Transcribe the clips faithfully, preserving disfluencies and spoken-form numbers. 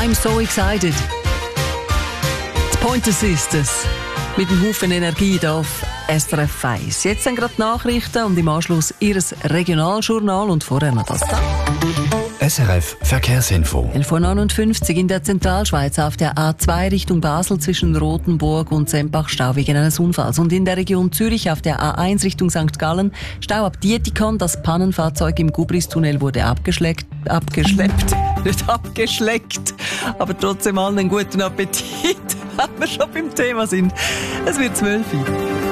I'm so excited. Die Pointer Sisters mit einem Haufen Energie hier auf S R F eins. Jetzt sind gerade Nachrichten und im Anschluss Ihres Regionaljournal und vorher noch das da. S R F Verkehrsinfo. elf Uhr neunundfünfzig in der Zentralschweiz auf der A zwei Richtung Basel zwischen Rothenburg und Sempach Stau wegen eines Unfalls. Und in der Region Zürich auf der A eins Richtung Sankt Gallen Stau ab Dietikon. Das Pannenfahrzeug im Gubristunnel wurde abgeschleckt, abgeschleppt, nicht abgeschleckt, aber trotzdem allen einen guten Appetit, wenn wir schon beim Thema sind. Es wird zwölf Uhr.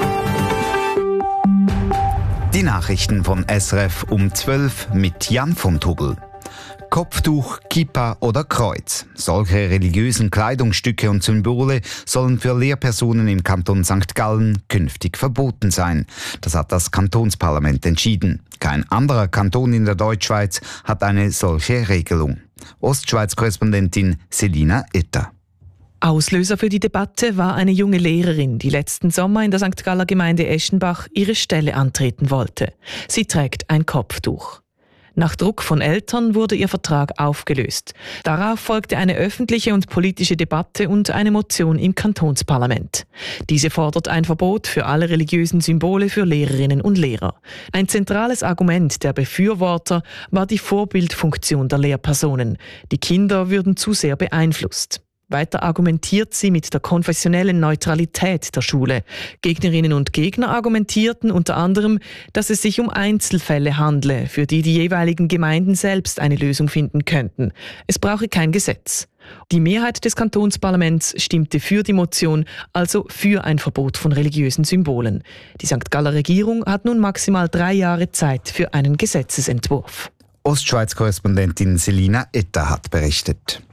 Die Nachrichten von S R F um zwölf mit Jan von Tugel. Kopftuch, Kippa oder Kreuz. Solche religiösen Kleidungsstücke und Symbole sollen für Lehrpersonen im Kanton Sankt Gallen künftig verboten sein. Das hat das Kantonsparlament entschieden. Kein anderer Kanton in der Deutschschweiz hat eine solche Regelung. Ostschweiz-Korrespondentin Selina Itter. Auslöser für die Debatte war eine junge Lehrerin, die letzten Sommer in der Sankt Galler Gemeinde Eschenbach ihre Stelle antreten wollte. Sie trägt ein Kopftuch. Nach Druck von Eltern wurde ihr Vertrag aufgelöst. Darauf folgte eine öffentliche und politische Debatte und eine Motion im Kantonsparlament. Diese fordert ein Verbot für alle religiösen Symbole für Lehrerinnen und Lehrer. Ein zentrales Argument der Befürworter war die Vorbildfunktion der Lehrpersonen. Die Kinder würden zu sehr beeinflusst. Weiter argumentiert sie mit der konfessionellen Neutralität der Schule. Gegnerinnen und Gegner argumentierten unter anderem, dass es sich um Einzelfälle handle, für die die jeweiligen Gemeinden selbst eine Lösung finden könnten. Es brauche kein Gesetz. Die Mehrheit des Kantonsparlaments stimmte für die Motion, also für ein Verbot von religiösen Symbolen. Die Sankt Galler Regierung hat nun maximal drei Jahre Zeit für einen Gesetzesentwurf. Ostschweiz-Korrespondentin Selina Itter hat berichtet.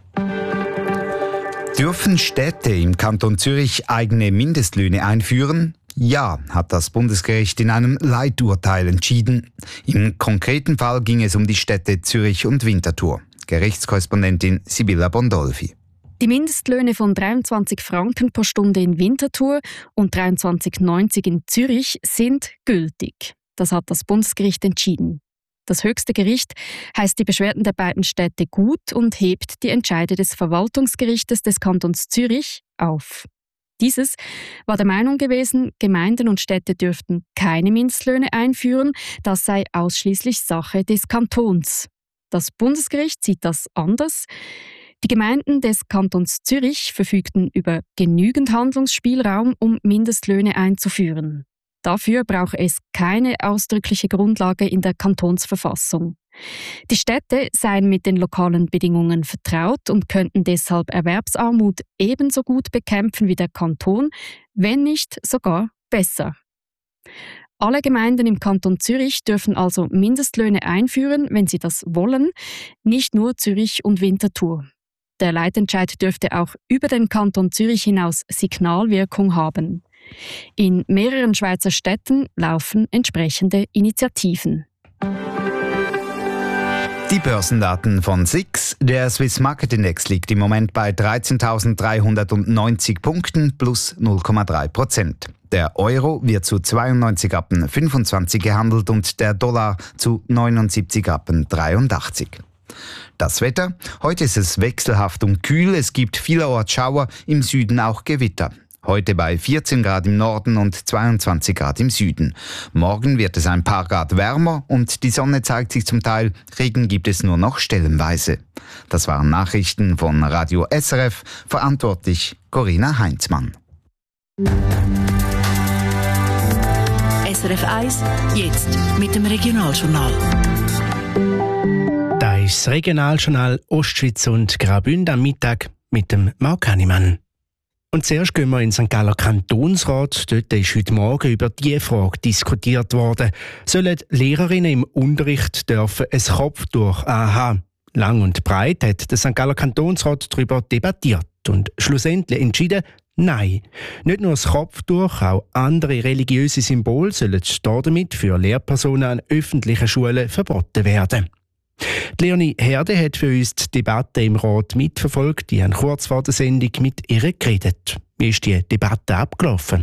Dürfen Städte im Kanton Zürich eigene Mindestlöhne einführen? Ja, hat das Bundesgericht in einem Leiturteil entschieden. Im konkreten Fall ging es um die Städte Zürich und Winterthur. Gerichtskorrespondentin Sibylla Bondolfi. Die Mindestlöhne von dreiundzwanzig Franken pro Stunde in Winterthur und dreiundzwanzig neunzig in Zürich sind gültig. Das hat das Bundesgericht entschieden. Das höchste Gericht heißt die Beschwerden der beiden Städte gut und hebt die Entscheide des Verwaltungsgerichtes des Kantons Zürich auf. Dieses war der Meinung gewesen, Gemeinden und Städte dürften keine Mindestlöhne einführen, das sei ausschließlich Sache des Kantons. Das Bundesgericht sieht das anders. Die Gemeinden des Kantons Zürich verfügten über genügend Handlungsspielraum, um Mindestlöhne einzuführen. Dafür brauche es keine ausdrückliche Grundlage in der Kantonsverfassung. Die Städte seien mit den lokalen Bedingungen vertraut und könnten deshalb Erwerbsarmut ebenso gut bekämpfen wie der Kanton, wenn nicht sogar besser. Alle Gemeinden im Kanton Zürich dürfen also Mindestlöhne einführen, wenn sie das wollen, nicht nur Zürich und Winterthur. Der Leitentscheid dürfte auch über den Kanton Zürich hinaus Signalwirkung haben. In mehreren Schweizer Städten laufen entsprechende Initiativen. Die Börsendaten von S I X. Der Swiss Market Index liegt im Moment bei dreizehntausenddreihundertneunzig Punkten plus null Komma drei Prozent. Der Euro wird zu zweiundneunzig Rappen fünfundzwanzig gehandelt und der Dollar zu neunundsiebzig Rappen dreiundachtzig. Das Wetter? Heute ist es wechselhaft und kühl. Es gibt vielerorts Schauer, im Süden auch Gewitter. Heute bei vierzehn Grad im Norden und zweiundzwanzig Grad im Süden. Morgen wird es ein paar Grad wärmer und die Sonne zeigt sich zum Teil. Regen gibt es nur noch stellenweise. Das waren Nachrichten von Radio S R F. Verantwortlich Corinna Heinzmann. S R F eins, jetzt mit dem Regionaljournal. Da ist das Regionaljournal Ostschweiz und Graubünden am Mittag mit dem Marc Hannemann. Und zuerst gehen wir in Sankt Galler Kantonsrat. Dort ist heute Morgen über diese Frage diskutiert worden. Sollen Lehrerinnen im Unterricht dürfen ein Kopftuch anhaben? Lang und breit hat der Sankt Galler Kantonsrat darüber debattiert und schlussendlich entschieden, nein. Nicht nur das Kopftuch, auch andere religiöse Symbole sollen damit für Lehrpersonen an öffentlichen Schulen verboten werden. Die Leonie Herde hat für uns die Debatte im Rat mitverfolgt. Die haben kurz vor der Sendung mit ihr geredet. Wie ist die Debatte abgelaufen?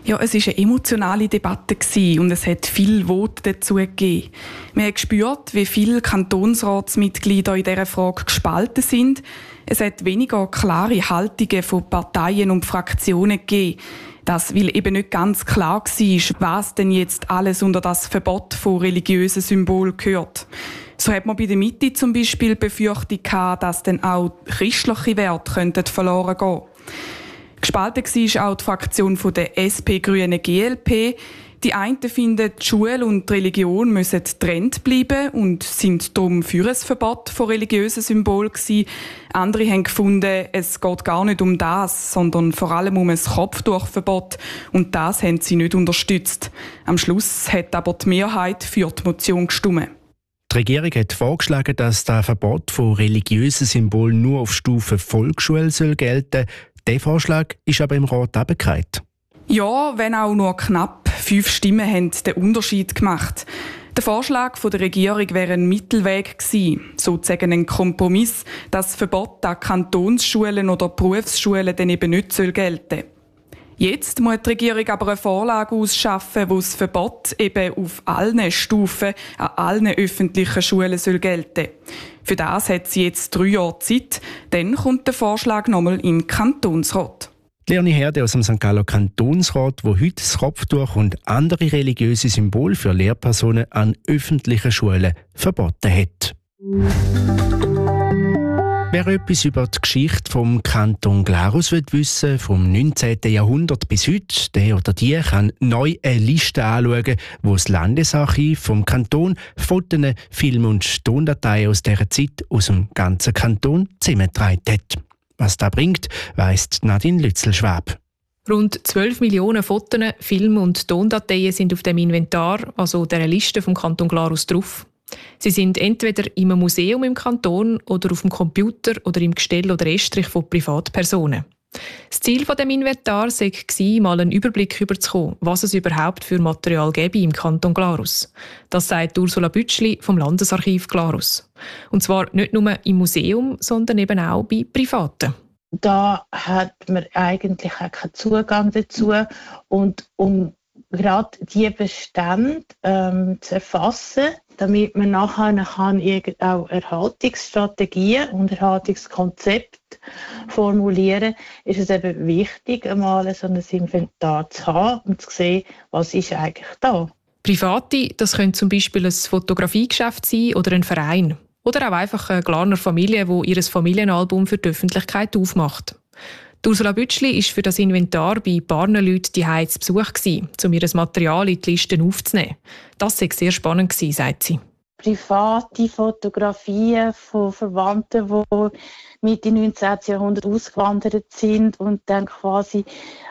Ja, es war eine emotionale Debatte und es hat viele Voten dazu gegeben. Wir haben gespürt, wie viele Kantonsratsmitglieder in dieser Frage gespalten sind. Es hat weniger klare Haltungen von Parteien und Fraktionen gegeben. Das, weil eben nicht ganz klar war, was denn jetzt alles unter das Verbot von religiösen Symbolen gehört. So hat man bei der Mitte zum Beispiel Befürchtung gehabt, dass dann auch christliche Werte verloren gehen könnten. Gespalten war auch die Fraktion der S P, Grünen, G L P. Die einen finden, die Schule und die Religion müssen getrennt bleiben und sind darum für ein Verbot von religiösen Symbolen gewesen. Andere haben gefunden, es geht gar nicht um das, sondern vor allem um ein Kopftuchverbot. Und das haben sie nicht unterstützt. Am Schluss hat aber die Mehrheit für die Motion gestimmt. Die Regierung hat vorgeschlagen, dass das Verbot von religiösen Symbolen nur auf Stufe Volksschule soll gelten. Der Vorschlag ist aber im Rat abgekehrt. Ja, wenn auch nur knapp fünf Stimmen haben den Unterschied gemacht. Der Vorschlag der Regierung wäre ein Mittelweg gewesen, sozusagen ein Kompromiss, dass das Verbot an Kantonsschulen oder Berufsschulen dann eben nicht gelten soll. Jetzt muss die Regierung aber eine Vorlage ausschaffen, wo das Verbot eben auf allen Stufen an allen öffentlichen Schulen soll gelten. Für das hat sie jetzt drei Jahre Zeit. Dann kommt der Vorschlag nochmal im Kantonsrat. Leonie Herde aus dem Sankt Galler Kantonsrat, wo heute das Kopftuch und andere religiöse Symbole für Lehrpersonen an öffentlichen Schulen verboten hat. Wer etwas über die Geschichte vom Kanton Glarus wissen will, vom neunzehnten Jahrhundert bis heute, der oder die kann neu eine Liste anschauen, wo das Landesarchiv vom Kanton Fotos, Filme und Tondateien aus dieser Zeit aus dem ganzen Kanton zusammengetragen hat. Was das bringt, weiss Nadine Lützelschwab. Rund zwölf Millionen Fotos, Filme und Tondateien sind auf dem Inventar, also dieser Liste vom Kanton Glarus, drauf. Sie sind entweder im Museum im Kanton oder auf dem Computer oder im Gestell oder Estrich von Privatpersonen. Das Ziel dieses Inventars war, mal einen Überblick über zu bekommen, was es überhaupt für Material gäbe im Kanton Glarus. Das sagt Ursula Bütschli vom Landesarchiv Glarus. Und zwar nicht nur im Museum, sondern eben auch bei Privaten. Da hat man eigentlich auch keinen Zugang dazu. Und um gerade diese Bestände ähm, zu erfassen, damit man nachher kann auch Erhaltungsstrategien und Erhaltungskonzepte formulieren, ist es eben wichtig, einmal so ein Inventar zu haben und zu sehen, was ist eigentlich da. Private, das könnte zum Beispiel ein Fotografiegeschäft sein oder ein Verein. Oder auch einfach eine Glarner Familie, die ihr Familienalbum für die Öffentlichkeit aufmacht. Ursula Bütschli war für das Inventar bei ein paar Leuten zu Hause zu Besuch, um ihr Material in die Listen aufzunehmen. Das war sehr spannend, sagt sie. Private Fotografien von Verwandten, die Mitte neunzehnten Jahrhundert ausgewandert sind und dann quasi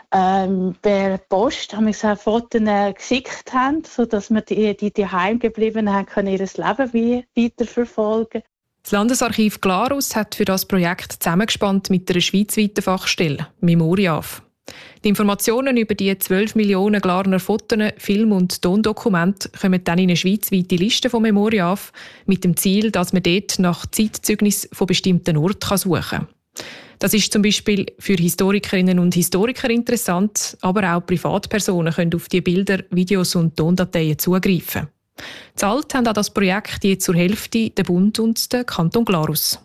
ähm, per Post haben wir gesagt, Fotos äh, geschickt haben, sodass wir die, die, die heimgebliebenen haben können, ihr Leben weiterverfolgen. Das Landesarchiv Glarus hat für das Projekt zusammengespannt mit einer schweizweiten Fachstelle, Memoriaf. Die Informationen über die zwölf Millionen Glarner Fotos, Film- und Tondokumente kommen dann in eine schweizweite Liste von Memoriaf mit dem Ziel, dass man dort nach Zeitzeugnissen von bestimmten Orten suchen kann. Das ist zum Beispiel für Historikerinnen und Historiker interessant, aber auch Privatpersonen können auf die Bilder, Videos und Tondateien zugreifen. Zahlt haben an das Projekt je zur Hälfte der Bund und der Kanton Glarus.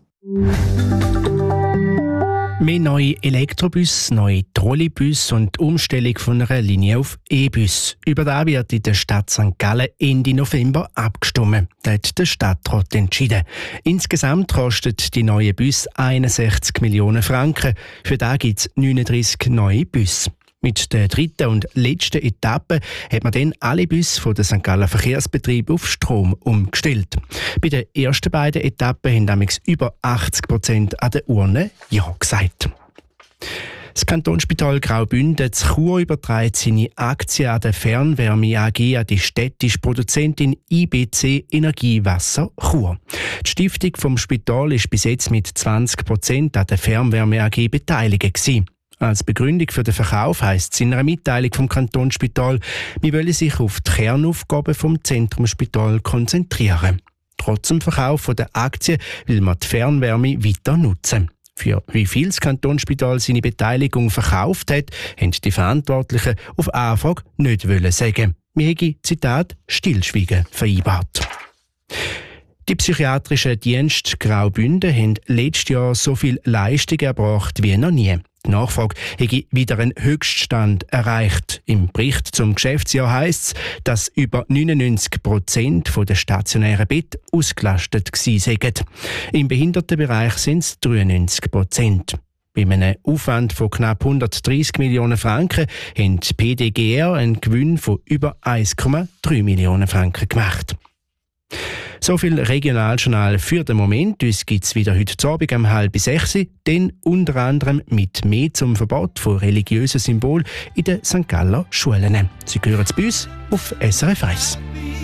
Mehr neue Elektrobus, neue Trolleybus und die Umstellung von einer Linie auf E-Bus. Über das wird in der Stadt Sankt Gallen Ende November abgestimmt. Das hat der Stadtrat entschieden. Insgesamt kostet die neue Bus einundsechzig Millionen Franken. Für das gibt es neununddreißig neue Busse. Mit der dritten und letzten Etappe hat man dann alle Busse von der Sankt Galler Verkehrsbetrieb auf Strom umgestellt. Bei den ersten beiden Etappen haben damals über achtzig Prozent an der Urne Ja gesagt. Das Kantonsspital Graubünden zu Chur überträgt seine Aktien an der Fernwärme A G an die städtische Produzentin I B C Energiewasser Chur. Die Stiftung vom Spital ist bis jetzt mit zwanzig Prozent an der Fernwärme A G beteiligt gewesen. Als Begründung für den Verkauf heisst es in einer Mitteilung vom Kantonsspital, wir wollen sich auf die Kernaufgaben vom Zentrumsspital konzentrieren. Trotz dem Verkauf der Aktien will man die Fernwärme weiter nutzen. Für wie viel das Kantonsspital seine Beteiligung verkauft hat, haben die Verantwortlichen auf Anfrage nicht wollen sagen. Wir haben, Zitat, Stillschweigen vereinbart. Die psychiatrischen Dienste Graubünden haben letztes Jahr so viel Leistung erbracht wie noch nie. Die Nachfrage habe wieder einen Höchststand erreicht. Im Bericht zum Geschäftsjahr heisst es, dass über neunundneunzig Prozent der stationären Betten ausgelastet gewesen seien. Im Behindertenbereich sind es dreiundneunzig Prozent. Bei einem Aufwand von knapp hundertdreissig Millionen Franken haben die P D G R einen Gewinn von über eins Komma drei Millionen Franken gemacht. So viel Regionaljournal für den Moment. Uns gibt es wieder heute Abend um halb sechs, dann unter anderem mit mehr zum Verbot von religiösen Symbolen in den Sankt Galler Schulen. Sie hören es bei uns auf S R F eins.